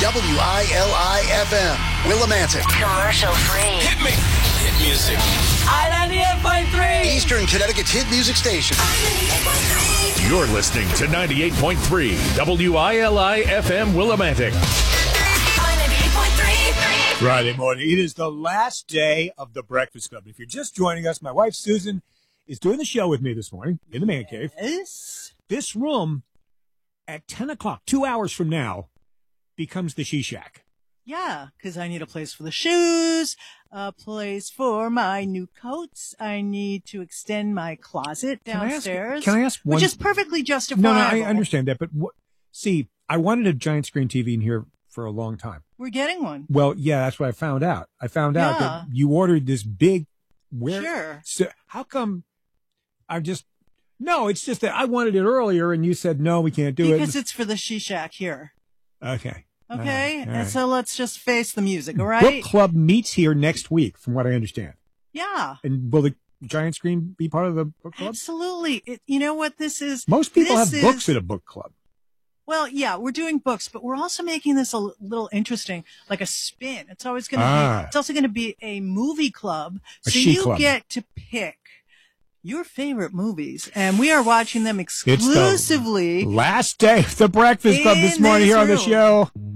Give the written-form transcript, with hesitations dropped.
WILI-FM, Willimantic. Commercial free. Hit me. Hit music. I-98.3. Eastern Connecticut's hit music station. You're listening to 98.3 WILI-FM Willimantic. I-98.3. Friday morning. It is the last day of the Breakfast Club. If you're just joining us, my wife Susan is doing the show with me this morning in the man cave. This room at 10 o'clock, 2 hours from now, becomes the She Shack. Yeah, because I need a place for the shoes, a place for my new coats. I need to extend my closet downstairs. Can I ask one? Which is perfectly justifiable. No, I understand that, but see, I wanted a giant screen TV in here for a long time. We're getting one. Well, yeah, that's what I found out. I found out that you ordered this big. Sure. So how come? No, it's just that I wanted it earlier, and you said no, we can't do it because it's for the She Shack here. Okay. Okay, all right. So let's just face the music, all right? Book Club meets here next week, from what I understand. Yeah. And will the giant screen be part of the book club? Absolutely. You know what this is? Most people have books at a book club. Well, yeah, we're doing books, but we're also making this a little interesting, like a spin. It's always going to be. It's also going to be a movie club, so you get to pick your favorite movies, and we are watching them exclusively. It's the last day of the Breakfast Club this morning here on the show.